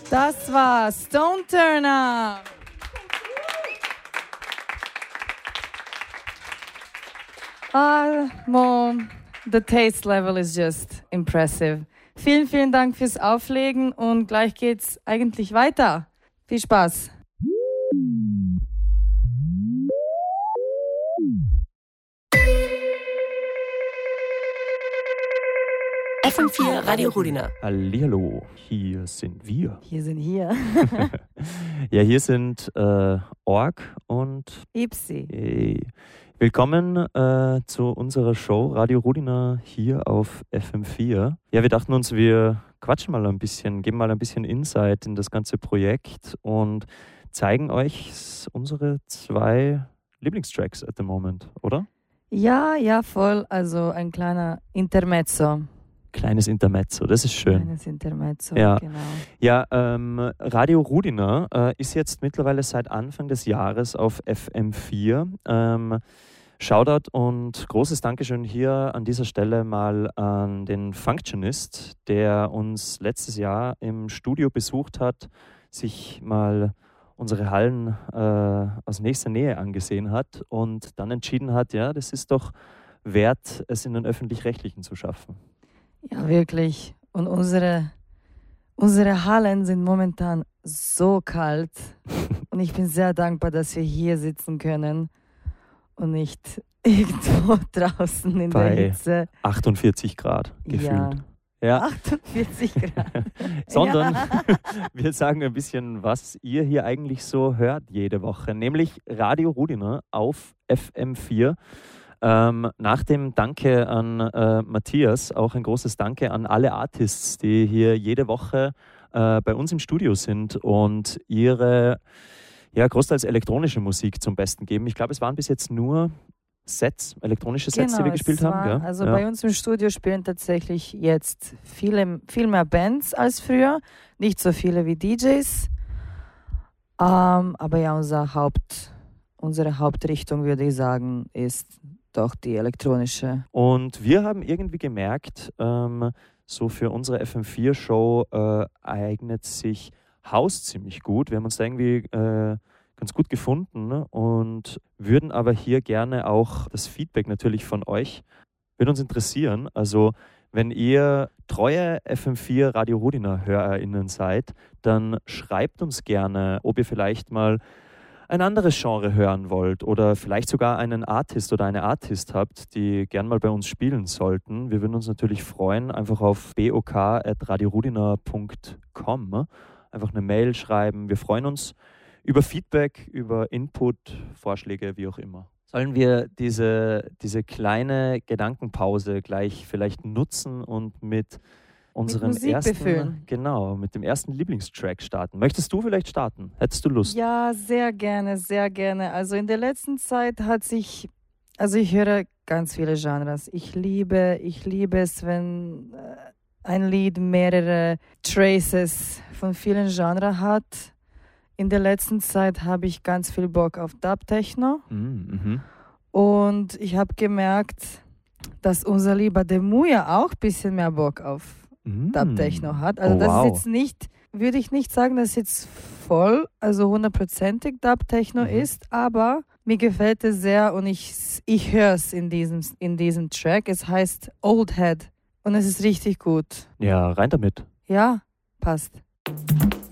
Das war Stone Turner. Mom, the taste level is just impressive. Vielen, vielen Dank fürs Auflegen und gleich geht's eigentlich weiter. Viel Spaß. FM4 Radio Rudina. Hallihallo, hier sind wir. Hier sind hier. Ja, hier sind Org und Ipsi. Hey. Willkommen zu unserer Show Radio Rudina hier auf FM4. Ja, wir dachten uns, wir quatschen mal ein bisschen, geben mal ein bisschen Insight in das ganze Projekt und zeigen euch unsere 2 Lieblingstracks at the moment, oder? Ja, voll. Also ein kleiner Intermezzo. Kleines Intermezzo, das ist schön. Kleines Intermezzo, ja. Genau. Ja, Radio Rudina ist jetzt mittlerweile seit Anfang des Jahres auf FM4. Shoutout und großes Dankeschön hier an dieser Stelle mal an den Functionist, der uns letztes Jahr im Studio besucht hat, sich mal unsere Hallen aus nächster Nähe angesehen hat und dann entschieden hat, ja, das ist doch wert, es in den Öffentlich-Rechtlichen zu schaffen. Ja, wirklich. Und unsere Hallen sind momentan so kalt. Und ich bin sehr dankbar, dass wir hier sitzen können und nicht irgendwo draußen in der Hitze. 48 Grad gefühlt. Ja. 48 Grad. Sondern wir sagen ein bisschen, was ihr hier eigentlich so hört jede Woche. Nämlich Radio Rudina auf FM4. Nach dem Danke an Matthias auch ein großes Danke an alle Artists, die hier jede Woche bei uns im Studio sind und ihre großteils elektronische Musik zum Besten geben. Ich glaube, es waren bis jetzt nur elektronische Sets, die wir gespielt haben. Ja? Also bei uns im Studio spielen tatsächlich jetzt viel mehr Bands als früher. Nicht so viele wie DJs. Aber ja, unsere Hauptrichtung, würde ich sagen, ist doch die elektronische. Und wir haben irgendwie gemerkt, so für unsere FM4-Show eignet sich House ziemlich gut. Wir haben uns da irgendwie ganz gut gefunden, ne? Und würden aber hier gerne auch das Feedback natürlich von euch, würde uns interessieren. Also wenn ihr treue FM4 Radio Rudina HörerInnen seid, dann schreibt uns gerne, ob ihr vielleicht mal ein anderes Genre hören wollt oder vielleicht sogar einen Artist oder eine Artist habt, die gern mal bei uns spielen sollten. Wir würden uns natürlich freuen, einfach auf bok@radiorudina.com einfach eine Mail schreiben. Wir freuen uns über Feedback, über Input, Vorschläge, wie auch immer. Sollen wir diese kleine Gedankenpause gleich vielleicht nutzen und mit unserem mit dem ersten Lieblingstrack starten. Möchtest du vielleicht starten? Hättest du Lust? Ja, sehr gerne, sehr gerne. Also in der letzten Zeit ich höre ganz viele Genres. Ich liebe es, wenn ein Lied mehrere Traces von vielen Genres hat. In der letzten Zeit habe ich ganz viel Bock auf Dub-Techno. Und ich habe gemerkt, dass unser lieber Demuya auch ein bisschen mehr Bock auf Dub-Techno hat. Also das ist jetzt nicht, würde ich nicht sagen, dass es jetzt voll, also 100%ig Dub-Techno ist, aber mir gefällt es sehr und ich höre es in diesem Track. Es heißt Old Head und es ist richtig gut. Ja, rein damit. Ja, passt.